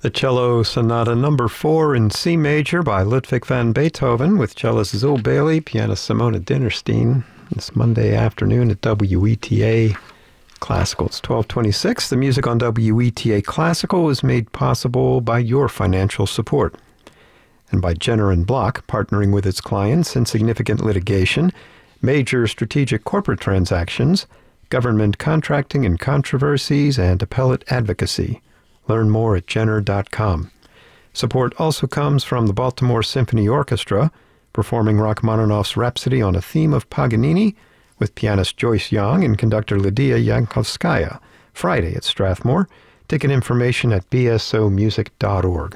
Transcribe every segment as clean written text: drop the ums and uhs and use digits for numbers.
The Cello Sonata No. 4 in C major by Ludwig van Beethoven with cellist Zul Bailey, pianist Simona Dinnerstein. This Monday afternoon at WETA Classical. It's 12:26. The music on WETA Classical is made possible by your financial support and by Jenner & Block, partnering with its clients in significant litigation, major strategic corporate transactions, government contracting and controversies, and appellate advocacy. Learn more at Jenner.com. Support also comes from the Baltimore Symphony Orchestra, performing Rachmaninoff's Rhapsody on a theme of Paganini with pianist Joyce Young and conductor Lydia Yankovskaya, Friday at Strathmore. Ticket information at bsomusic.org.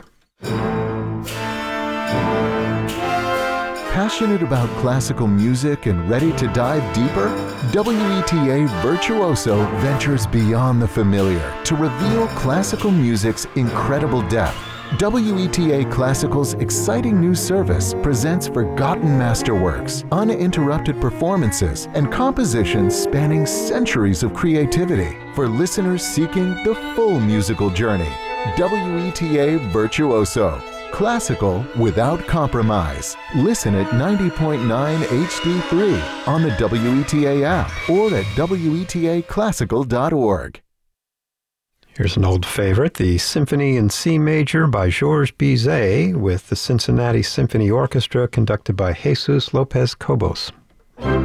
Passionate about classical music and ready to dive deeper? WETA Virtuoso ventures beyond the familiar to reveal classical music's incredible depth. WETA Classical's exciting new service presents forgotten masterworks, uninterrupted performances, and compositions spanning centuries of creativity for listeners seeking the full musical journey. WETA Virtuoso. Classical without compromise. Listen at 90.9 HD3 on the WETA app or at WETAclassical.org. Here's an old favorite, the Symphony in C major by Georges Bizet with the Cincinnati Symphony Orchestra conducted by Jesus Lopez Cobos.